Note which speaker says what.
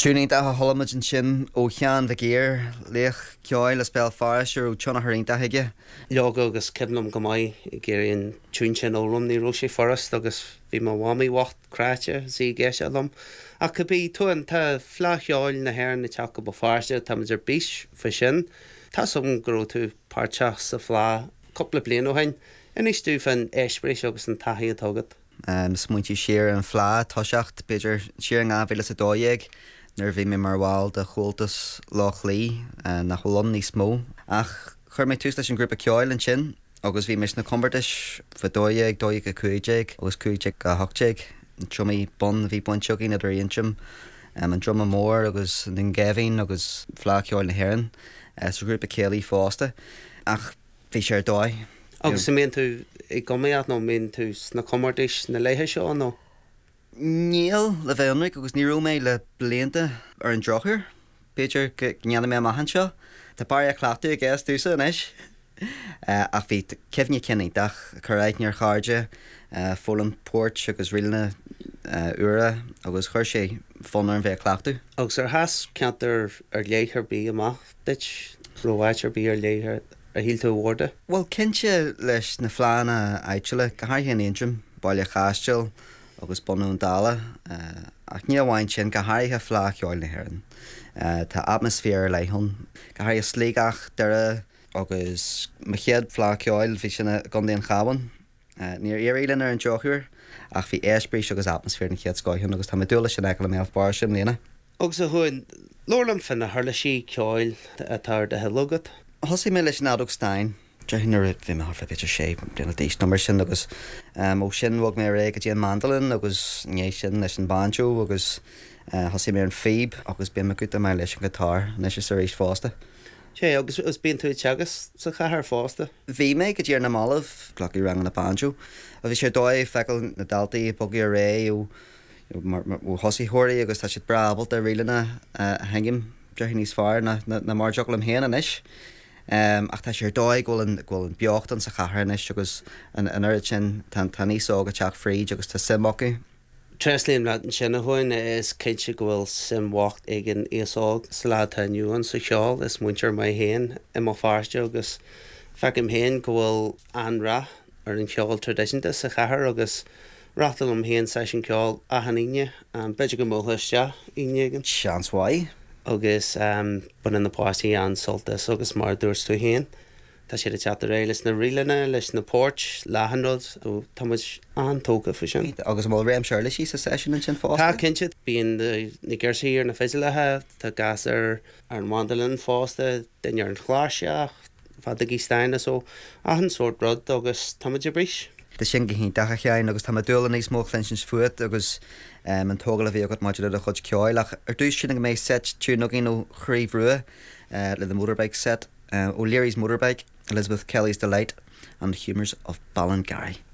Speaker 1: Túnaí a tholamid an sin ó chean bh géir léoch ceáil le spéil fáisiir ó tena thuirnta aige.
Speaker 2: Leoga agus cebnam go maiid géiríon tún sin ólam ní ro sé forrast agus bhí má bhámaí wacht cráte sí ggéise lom. A go bí tuan tá flacheáil na hhéir na teach go ba fáiste tá idir bís fa sin. Tá som gro tú páteach sa flá coppla blian ó hain. Inis tú fan éisbréis agus an taí atógad.
Speaker 1: Smuintí siar an flá táiseacht beidir siar an gáhile a dóéag. Nar bhí mé mar bháil de chultas Loch Lea na cholam níos mó. Ach chuir mé tús leis an grúpa ceáil an sin, agus bhí mis na combartais fa dóéag a cuaigéig agus cuaigéig a hochtéig. Trumí bon bhí buintseoí na dríontim an drum mór agus an gehín agus flá ceáil na hhéireann sa grúpa céalaí fásta. Ach bhí sé dóid.
Speaker 2: Agus sa mén tú i goméad nó mén tús na combartais na léthe seo nó?
Speaker 1: Níl le bheith anric agus ní mé le blianta ar an drochar, Beidir gneanna mé maihan seo, Tá bar a chhlaachú a ggéas túsa inis. Ach bhí cefne cinnaach churáid níor cháde fólam pót agus riilena ura agus chuir sé fónar an bheith chhlaachú.
Speaker 2: Agus ar has ceantar ar léithar bí amach dit roháid ar bí ar léithar a híltú bhórda?
Speaker 1: Well, cinse leis na phlána áitiile go háirthe éintrim bailile cháisteil agus bonún dála ach ní bhhain sin go háirthe flá ceáil na hhéireann. Tá atmosfér lei hon go háirthe slígach deire agus ma chéad flá ceáil bhí sinna gondaon chaban. Níor éirílann ar an deochuir ach bhí éisbrís agus atmosfér na chéad scoithún agus tá dúla sin ag le mé bar sin léana.
Speaker 2: Agus a chuin lólam fan na thula sí ceáil atá de helugad.
Speaker 1: Thosaí mé leis an Adog Stein, Drehinar bhí me harfa bitir sé déanana díos numar sin agus ó sin bhg mé ré go dtíon mandolin agus nééis sin leis an banjo agus thosaí mé an fíb agus bí me gut mé leis an gotár leis is éis fásta.
Speaker 2: Sé agus bíon tú teagas sa chahar fásta?
Speaker 1: Bhí mé go dtíar na málah glaí rang na banjo, a bhí sé dóid fecail na daltaí bogaí a ré ó thosaí thuirí agus tá si brabal de riilena hengim drehin níos fearr na mar jogail am héana inis. Ach tá sé dóid ghfuil an beochtan sa chaharnis agus an airid sin tá níos ága teach fríd agus tá simmocu.
Speaker 2: Treslíon le an sinna chuin is cinse gohfuil simhacht ag an éaság sa látá nniuan sa seáil is muintear mai héin i má fáiste agus fecim héin gohfuil anra ar an seáil tradiisinta sa chahar agus ratal am héin sa sin ceáil a haníine an beidir go móhlaiste íinegan.
Speaker 1: Seanshaid.
Speaker 2: Agus bun in na pásaí an soltas agus mar dúirs tú héin. Tá sé teachtar ré leis na riilena leis na pórt lehanrod ó táid antóga fa sin.
Speaker 1: Agus bhil réim seir leis sa session an sin fásta?
Speaker 2: Tá cinse bíon na ggéirsaí ar na féisilethe tá gas ar an mandalin fásta den ar an chláiseach fad a gísteine so a an sort brod agus táidir bris.
Speaker 1: Tá sin go hín dacha cheáin agus tá dúla níos mó leins fuat agus an tógal a bhí agad maidir le chud ceáil ach ar dús sinna go méid set túnagin ó chríomhrua le the motorbike set O'Leary's Motorbike, Elizabeth Kelly's Delight and the Humours of Ballingarry.